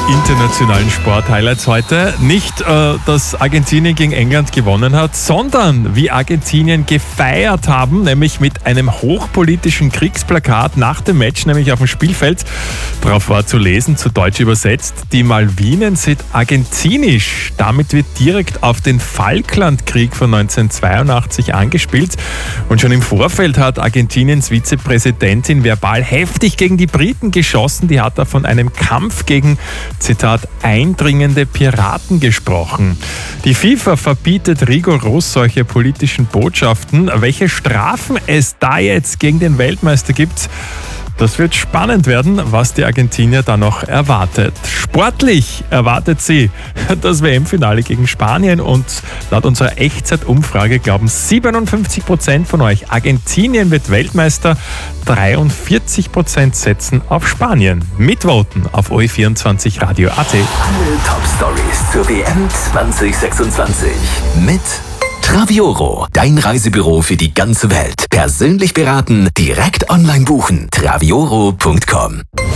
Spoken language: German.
internationalen Sport-Highlights heute. Nicht, dass Argentinien gegen England gewonnen hat, sondern wie Argentinien gefeiert haben, nämlich mit einem hochpolitischen Kriegsplakat nach dem Match, nämlich auf dem Spielfeld. Darauf war zu lesen, zu Deutsch übersetzt: Die Malvinen sind argentinisch. Damit wird direkt auf den Falklandkrieg von 1982 angespielt. Und schon im Vorfeld hat Argentiniens Vizepräsidentin verbal heftig gegen die Briten geschossen. Die hat da von einem Kampf gegen, Zitat, eindringende Piraten gesprochen. Die FIFA verbietet rigoros solche politischen Botschaften. Welche Strafen es da jetzt gegen den Weltmeister gibt, das wird spannend werden, was die Argentinier da noch erwartet. Sportlich erwartet sie das WM-Finale gegen Spanien und laut unserer Echtzeit-Umfrage glauben 57% von euch, Argentinien wird Weltmeister. 43% setzen auf Spanien. Mitvoten auf OE24 Radio AT. Alle Top-Stories zur WM 2026 mit Travioro, dein Reisebüro für die ganze Welt. Persönlich beraten, direkt online buchen. Travioro.com